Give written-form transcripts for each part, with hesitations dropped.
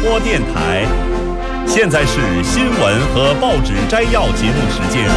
播电台。现在是新闻和报纸摘要节目时间。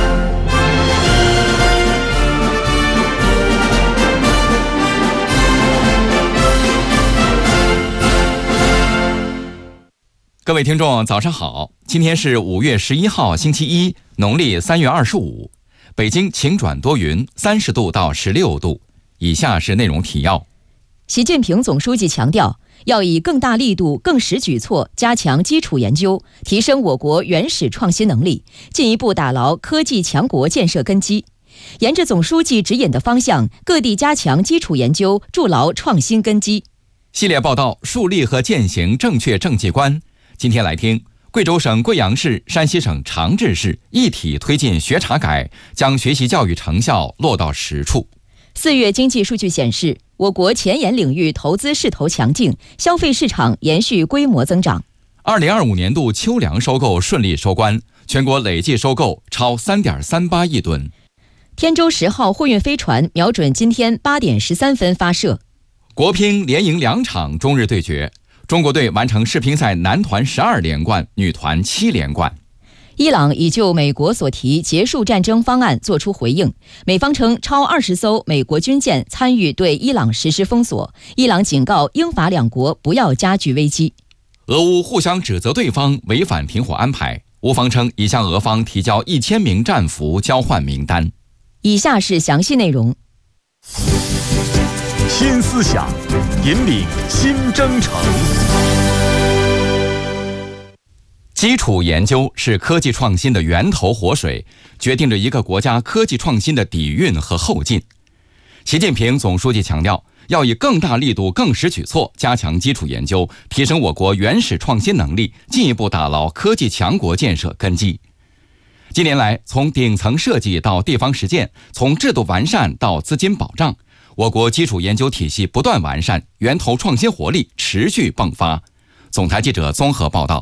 各位听众早上好，今天是5月11号星期一，农历3月25，北京晴转多云，30度到16度。以下是内容提要。 习近平总书记强调，要以更大力度、更实举措加强基础研究，提升我国原始创新能力，进一步打牢科技强国建设根基。沿着总书记指引的方向，各地加强基础研究，筑牢创新根基。 系列报道树立和践行正确政绩观。今天来听贵州省贵阳市、山西省长治市一体推进学查改，将学习教育成效落到实处。 4月经济数据显示，我国前沿领域投资势头强劲，消费市场延续规模增长。 2025年度秋粮收购顺利收官，全国累计收购超 3.38 亿吨。 天舟10号货运飞船瞄准今天8点13分发射。 国乒连赢2场中日对决，中国队完成世乒赛男团12连冠，女团7连冠。 伊朗已就美国所提结束战争方案作出回应，美方称超20艘美国军舰参与对伊朗实施封锁，伊朗警告英法两国不要加剧危机。 俄乌互相指责对方违反停火安排，乌方称已向俄方提交1000名战俘交换名单。 以下是详细内容。 新思想引领新征程。 基础研究是科技创新的源头活水，决定着一个国家科技创新的底蕴和后劲。习近平总书记强调，要以更大力度、更实举措加强基础研究，提升我国原始创新能力，进一步打牢科技强国建设根基。近年来，从顶层设计到地方实践，从制度完善到资金保障，我国基础研究体系不断完善，源头创新活力持续迸发。总台记者综合报道。